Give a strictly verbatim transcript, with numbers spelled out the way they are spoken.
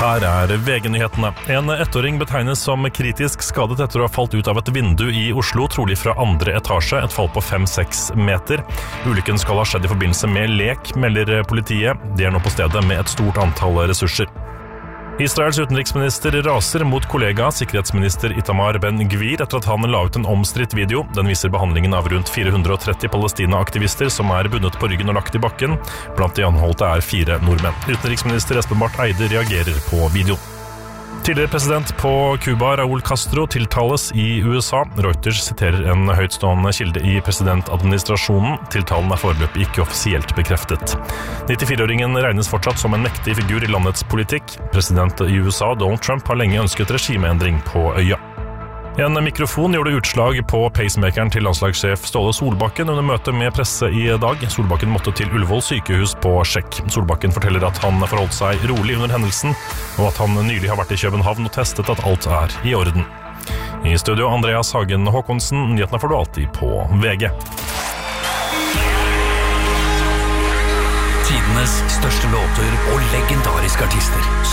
Her er V G-nyhetene. En ettåring betegnes som kritisk skadet etter å ha falt ut av et vindu i Oslo, trolig fra andre etasje, et fall på fem seks meter. Ulykken skal ha skjedd i forbindelse med lek, melder politiet. De er nå på stedet med et stort antall ressurser. Israels utenriksminister raser mot kollega sikkerhetsminister Itamar Ben-Gvir etter at han la ut en omstridt video. Den viser behandlingen av rundt fire hundre og tretti Palestina-aktivister som er bundet på ryggen og lagt i bakken. Blant de anholdte er fire nordmenn. Utenriksminister Espen Barth Eide reagerer på videoen. Tidligere president på Cuba, Raúl Castro, tiltales i U S A. Reuters siterer en høytstående kilde i presidentadministrasjonen. Tiltalen er foreløpig ikke offisielt bekreftet. nittifire-åringen regnes fortsatt som en mektig figur i landets politikk. President i U S A, Donald Trump, har lenge ønsket regimeendring på øya. En mikrofon gjorde utslag på pacemakeren til landslagssjef Ståle Solbakken under møtet med presse i dag. Solbakken måtte til Ullevål sykehus på sjekk. Solbakken forteller at han forholdt seg rolig under hendelsen, og at han nylig har vært i København og testet at alt er i orden. I studio Andreas Hagen Håkonsen, nyhetene får du alltid på V G. Tidenes største låter og legendariske artister,